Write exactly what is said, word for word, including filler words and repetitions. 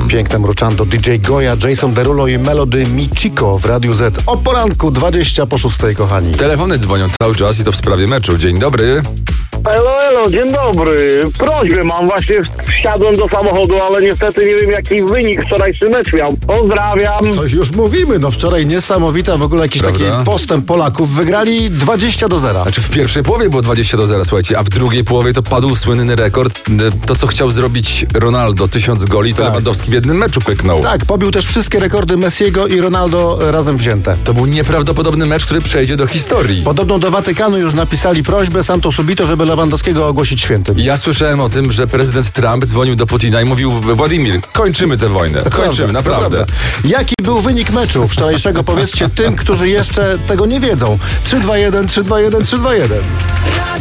Piękne mruczando D J Goja, Jason Derulo i Melody Michiko w Radiu Z. O poranku dwadzieścia po szóstej, kochani. Telefony dzwonią cały czas i to w sprawie meczu. Dzień dobry. Elo, elo, dzień dobry. Prośbę mam, właśnie wsiadłem do samochodu, ale niestety nie wiem, jaki wynik wczorajszy mecz miał. Pozdrawiam. To już mówimy, no wczoraj niesamowita w ogóle jakiś Prawda? taki postęp Polaków. Wygrali dwadzieścia do zera. Znaczy w pierwszej połowie było dwadzieścia do zera, słuchajcie, a w drugiej połowie to padł słynny rekord. To, co chciał zrobić Ronaldo, tysiąc goli, to Tak. Lewandowski w jednym meczu pyknął. Tak, pobił też wszystkie rekordy Messiego i Ronaldo razem wzięte. To był nieprawdopodobny mecz, który przejdzie do historii. Podobno do Watykanu już napisali prośbę Santo Subito, żeby Lewandowskiego ogłosić świętym. Ja słyszałem o tym, że prezydent Trump dzwonił do Putina i mówił: Władimir, kończymy tę wojnę. Kończymy, Prawda, naprawdę. prawda. Jaki był wynik meczu wczorajszego? Powiedzcie tym, którzy jeszcze tego nie wiedzą. trzy dwa jeden, trzy dwa jeden, trzy dwa jeden.